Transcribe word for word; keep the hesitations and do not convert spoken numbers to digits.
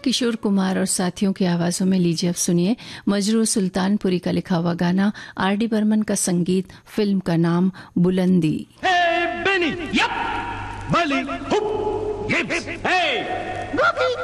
किशोर कुमार और साथियों की आवाजों में लीजिए अब सुनिए मजरू सुल्तानपुरी का लिखा हुआ गाना, आर डी बर्मन का संगीत, फिल्म का नाम बुलंदी। Hey, Benny! Yep! Bali! Hoop! Gibbs! Hey!